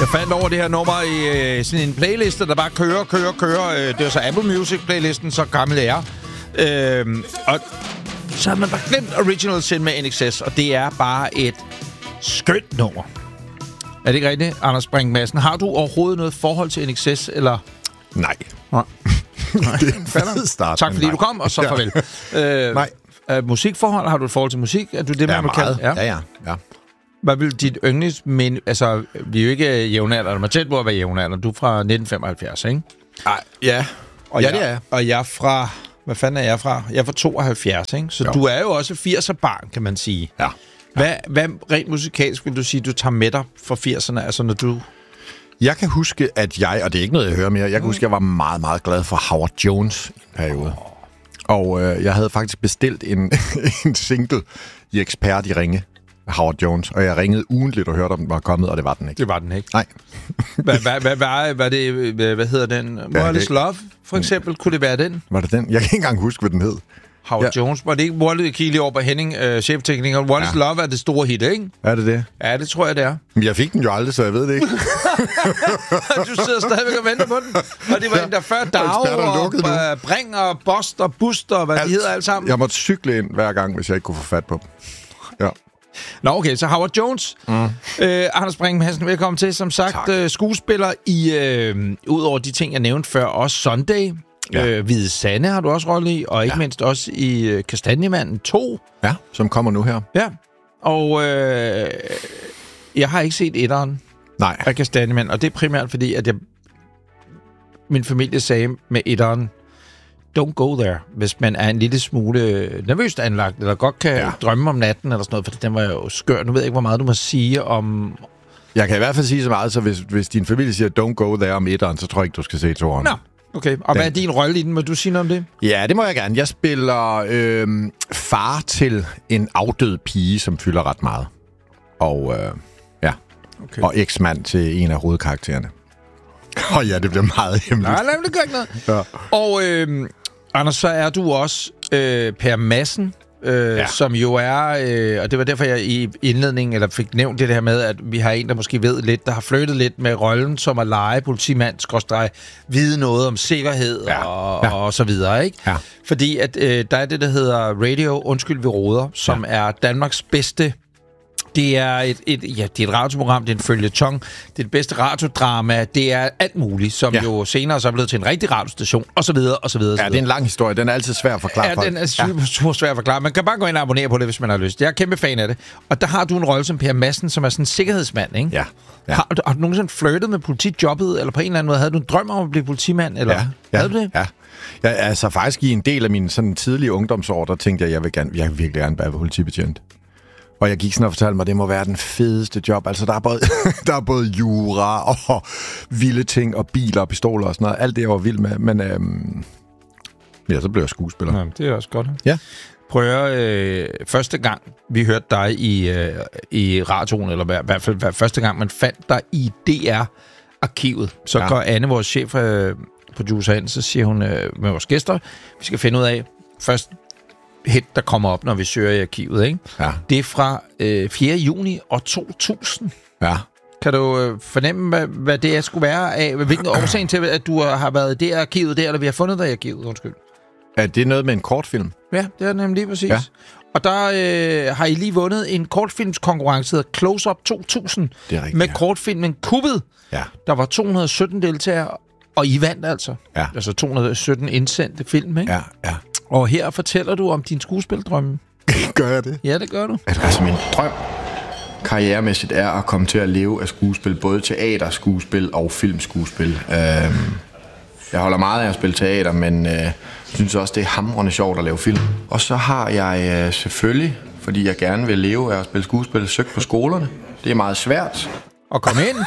Jeg fandt over det her nummer i sådan en playliste, der bare kører. Det var så Apple Music-playlisten, så gammel er jeg. Og så har man bare glemt Original Sin med INXS, og det er bare et skønt nummer. Er det ikke rigtigt, Anders Brink Madsen? Har du overhovedet noget forhold til INXS, eller? Nej. Nej. Det er en fed start. Tak fordi du kom, og så farvel. Nej. Musikforhold, har du et forhold til musik? Er du det, man må kalde? Ja. Hvad vil dit yndlingsminde... Altså, vi er jo ikke jævnaldrende, men tæt på at være jævnaldrende. Du er fra 1975, ikke? Ej, ja. Og ja, det er jeg. Og jeg er fra... Hvad fanden er jeg fra? Jeg er fra 72, ikke? Så du er jo også 80'er-barn, kan man sige. Ja. Hvad rent musikalsk vil du sige, du tager med dig fra 80'erne? Altså, når du... Jeg kan huske, at og det er ikke noget, jeg hører mere, jeg kan huske, at jeg var meget, meget glad for Howard Jones i en periode. Og jeg havde faktisk bestilt en single i Ekspert i Ringe, Howard Jones, og jeg ringede ugentligt og hørte, om den var kommet, og det var den ikke. Det var den ikke? Nej. Hvad hedder den? More is Love, for eksempel. Kunne det være den? Var det den? Jeg kan ikke engang huske, hvad den hed. Howard Jones. Var det ikke Walle Kili over på Henning, cheftekniker? What is Love er det store hit, ikke? Er det det? Ja, det tror jeg, det er. Men jeg fik den jo aldrig, så jeg ved det ikke. Du sidder stadigvæk og venter på den. Og det var en, der før Dag og Bring og Bost og Bust og hvad de hedder alt sammen. Jeg måtte cykle ind hver gang, hvis jeg ikke kunne få fat på dem. Ja. Nå, okay, så Howard Jones. Anders Brink Madsen, velkommen til. Som sagt, skuespiller i, udover de ting, jeg nævnte før, også Sunday. Ja. Hvide Sande har du også rolle i, og ikke mindst også i Kastanjemanden 2. Ja, som kommer nu her. Ja, og jeg har ikke set etteren af Kastanjemanden, og det er primært fordi, at min familie sagde med etteren, don't go there, hvis man er en lille smule nervøst anlagt, eller godt kan drømme om natten, eller sådan noget, for den var jo skør. Nu ved jeg ikke, hvor meget du må sige om... Jeg kan i hvert fald sige så meget, så hvis din familie siger, don't go there om etteren, så tror jeg ikke, du skal se toeren. Nå, okay. Og hvad er din rolle i den? Må du sige noget om det? Ja, det må jeg gerne. Jeg spiller far til en afdød pige, som fylder ret meget. Og og eksmand til en af hovedkaraktererne. Det bliver meget hemmeligt. Nej, det gør ikke noget. Ja. Og Anders, så er du også Per Madsen, som jo er... og det var derfor, jeg i indledningen fik nævnt det her med, at vi har en, der måske ved lidt, der har flyttet lidt med rollen som at lege politimand, vide noget om sikkerhed og så videre, ikke? Ja. Fordi at der er det, der hedder Radio Undskyld, vi råder, som er Danmarks bedste... Det er et radioprogram, det er en føljeton, det er det bedste radiodrama, det er alt muligt, som jo senere så er blevet til en rigtig radiostation, og så videre, og så videre. Ja, det er en lang historie, den er altid svær at forklare. Ja, den er super svær at forklare. Man kan bare gå ind og abonnere på det, hvis man har lyst. Jeg er kæmpe fan af det. Og der har du en rolle som Per Madsen, som er sådan en sikkerhedsmand, ikke? Ja. Har du nogensinde flirtet med politijobbet, eller på en eller anden måde, havde du en drøm om at blive politimand, eller havde du det? Ja. Altså faktisk i en del af mine sådan tidlige ungdomsår, der tænkte jeg vil virkelig gerne være politibetjent. Og jeg gik sådan og fortalte mig, at det må være den fedeste job. Altså, der er både jura og vilde ting og biler og pistoler og sådan noget. Alt det, jeg var vild med. Men så blev jeg skuespiller. Ja, det er også godt. Ja. Prøv at høre, første gang vi hørte dig i radioen, eller i hvert fald første gang man fandt dig i DR-arkivet, så går Anne, vores chef producer ind, så siger hun med vores gæster, vi skal finde ud af først hit, der kommer op, når vi søger i arkivet, ikke? Ja. Det er fra 4. juni år 2000. Ja. Kan du fornemme, hvad det skulle være af? Hvilken årsagen til, at du har været i det arkivet der, eller vi har fundet dig i arkivet, undskyld? Er det noget med en kortfilm? Ja, det er nemlig lige præcis. Ja. Og der har I lige vundet en kortfilmskonkurrence, der hedder Close Up 2000. Det er rigtigt, med kortfilmen Kuppet. Ja. Der var 217 deltagere, og I vandt altså. Ja. Altså 217 indsendte film, ikke? Ja. Og her fortæller du om din skuespildrømme. Gør jeg det? Ja, det gør du. Altså min drøm karrieremæssigt er at komme til at leve af skuespil, både teaterskuespil og filmskuespil. Jeg holder meget af at spille teater, men jeg synes også, det er hamrende sjovt at lave film. Og så har jeg selvfølgelig, fordi jeg gerne vil leve af at spille skuespil, søgt på skolerne. Det er meget svært. At komme ind.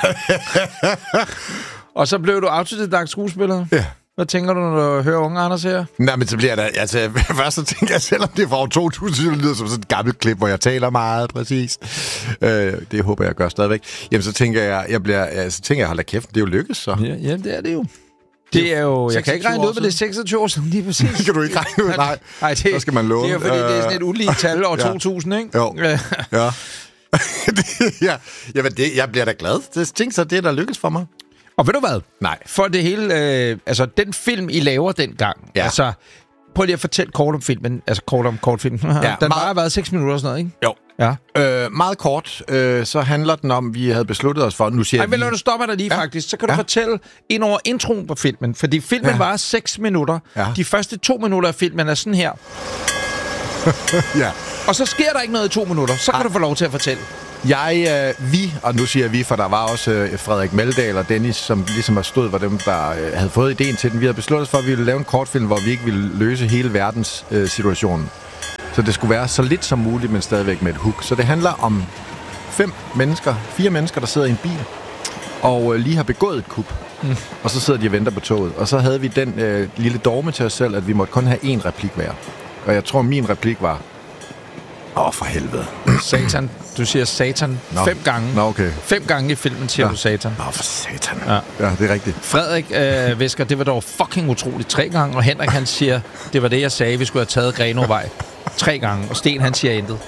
Og så blev du autodidakt skuespiller. Ja. Hvad tænker du, når du hører unge Anders her? Nej, men så bliver der... Altså, først så tænker jeg, selvom det er fra år 2000, det lyder som sådan et gammelt klip, hvor jeg taler meget præcis. Det håber jeg gør stadigvæk. Jamen, så tænker jeg, hold da kæft, det er jo lykkes, så. Ja, det er det jo. Det er jo... Jeg kan ikke regne ud, hvad det er 26 år siden, lige præcis. Det kan du ikke regne ud, nej. Det skal man love. Det er fordi, det er sådan et ulige tal år 2000, ikke? Jo, ja. Jamen, jeg bliver da glad. Tænk så, det er der lykkes for mig. Og ved du hvad? Nej. For det hele... altså, den film, I laver dengang... Ja. Altså, prøv lige at fortælle kort om filmen. Altså, kort om kortfilmen. Ja, den har været 6 minutter og sådan noget, ikke? Jo. Ja. Meget kort, så handler den om, vi havde besluttet os for... Nu siger men når du stopper der lige faktisk, så kan du fortælle ind over introen på filmen. Fordi filmen var 6 minutter. Ja. De første 2 minutter af filmen er sådan her. Ja. Og så sker der ikke noget i 2 minutter. Så kan du få lov til at fortælle. Vi, og nu siger vi, for der var også Frederik Meldal og Dennis, som ligesom stod, var dem, der havde fået ideen til den. Vi havde besluttet os for, at vi ville lave en kortfilm, hvor vi ikke ville løse hele verdens situationen. Så det skulle være så lidt som muligt, men stadigvæk med et hook. Så det handler om 4 mennesker, der sidder i en bil, og lige har begået et kup. Og så sidder de og venter på toget. Og så havde vi den lille dogme til os selv, at vi måtte kun have 1 replik hver. Og jeg tror, min replik var... for helvede. Satan. Du siger satan 5 gange. Nå, okay. 5 gange i filmen siger du satan. For satan. Ja, det er rigtigt. Frederik visker, det var dog fucking utroligt 3 gange. Og Henrik, han siger, det var det, jeg sagde, vi skulle have taget Grenovej 3 gange. Og Sten, han siger intet.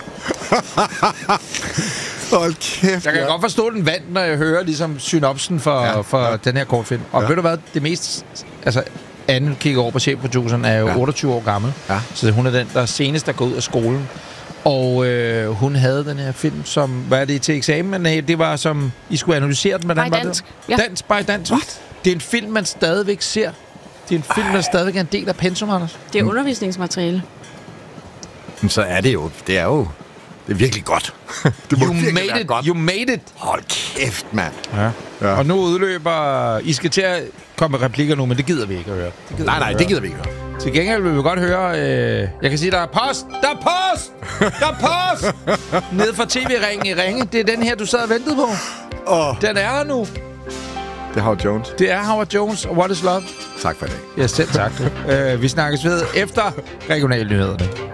Hold kæft. Jeg kan godt forstå den vand, når jeg hører ligesom synopsen for den her kortfilm. Og ved du hvad, det mest... Altså, Anne kigger over på chefproduceren, er jo 28 år gammel. Ja. Så hun er den, der senest er gået ud af skolen. Og hun havde den her film, som... Hvad er det til eksamen? Nej, det var som... I skulle analysere den. Hvordan var det? Ja. Dansk by dansk. What? Det er en film, man stadigvæk ser. Det er en film, der stadigvæk er en del af pensum, Anders. Det er undervisningsmateriale. Men så er det jo... Det er virkelig godt. Det må virkelig være godt. You made it. Hold kæft, mand. Ja. Og nu udløber... I skal til at komme med replikker nu, men det gider vi ikke at høre. Det gider vi ikke at høre. Til gengæld vil vi godt høre... jeg kan sige, der er post! Der er post! Der er post! Nede fra TV-ringen i Ringe. Det er den her, du sad og ventede på. Den er her nu. Det er Howard Jones. Det er Howard Jones, og What is Love? Tak for i dag. Ja, selv tak. Vi snakkes ved efter regionalnyhederne.